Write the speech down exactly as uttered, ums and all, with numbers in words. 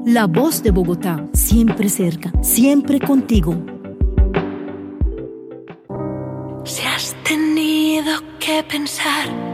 La Voz de Bogotá, siempre cerca, siempre contigo. Si has tenido que pensar